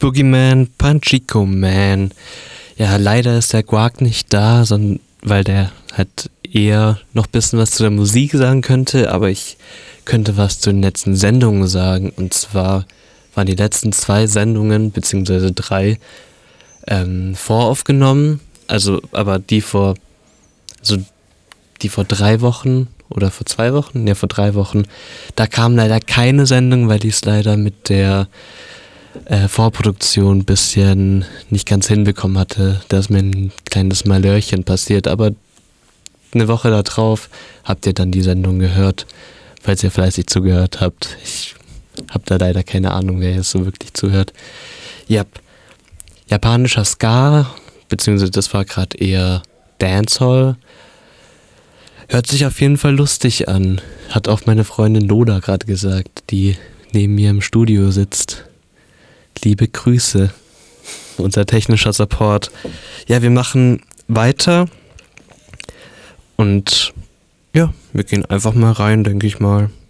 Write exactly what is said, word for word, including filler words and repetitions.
Boogeyman Panchico Man. Ja, leider ist der Guac nicht da, sondern weil der halt eher noch ein bisschen was zu der Musik sagen könnte, aber ich könnte was zu den letzten Sendungen sagen. Und zwar waren die letzten zwei Sendungen, beziehungsweise drei, ähm, voraufgenommen. Also, aber die vor, also die vor drei Wochen oder vor zwei Wochen, ja vor drei Wochen, da kam leider keine Sendung, weil die es leider mit der äh, Vorproduktion ein bisschen nicht ganz hinbekommen hatte. Da ist mir ein kleines Malörchen passiert, aber eine Woche darauf habt ihr dann die Sendung gehört, falls ihr fleißig zugehört habt. Ich habe da leider keine Ahnung, wer jetzt so wirklich zuhört. Yep. Japanischer Ska, beziehungsweise das war gerade eher Dancehall. Hört sich auf jeden Fall lustig an. Hat auch meine Freundin Loda gerade gesagt, die neben mir im Studio sitzt. Liebe Grüße. Unser technischer Support. Ja, wir machen weiter. Und ja, wir gehen einfach mal rein, denke ich mal.